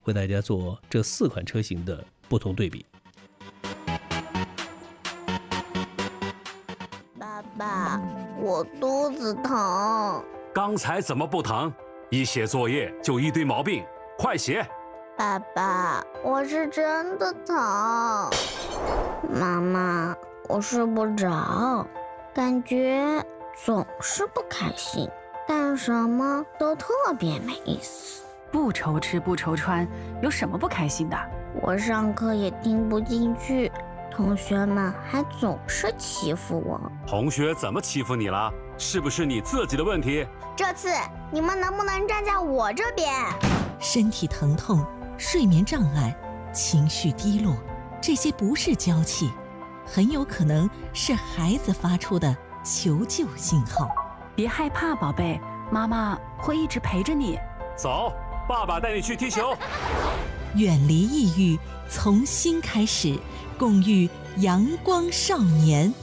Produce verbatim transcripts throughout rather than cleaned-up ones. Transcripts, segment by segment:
为大家做这四款车型的不同对比。 爸爸，我肚子疼。 刚才怎么不疼？一写作业就一堆毛病，快写！ 爸爸，我是真的疼。妈妈，我睡不着，感觉总是不开心，干什么都特别没意思。 不愁吃不愁穿，有什么不开心的？ 我上课也听不进去，同学们还总是欺负我。 同学怎么欺负你了？是不是你自己的问题？ 这次你们能不能站在我这边？ 身体疼痛、睡眠障碍、情绪低落，这些不是娇气，很有可能是孩子发出的求救信号。 别害怕，宝贝，妈妈会一直陪着你。 走，爸爸带你去踢球。 远离抑郁，从新开始，共育阳光少年。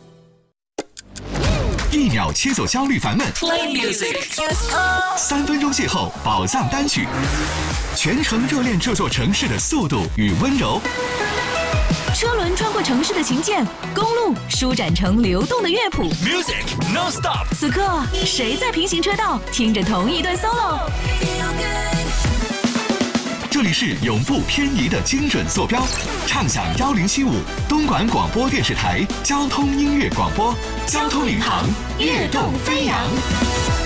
一秒切走焦虑烦闷， Play music， 三分钟邂逅宝藏单曲，全程热恋这座城市的速度与温柔。 车轮穿过城市的琴键，公路舒展成流动的乐谱。 Music non stop。 此刻，谁在平行车道听着同一段 solo？ 这里是永不偏移的精准坐标，畅享幺零七五东莞广播电视台交通音乐广播，交通领航，跃动飞扬。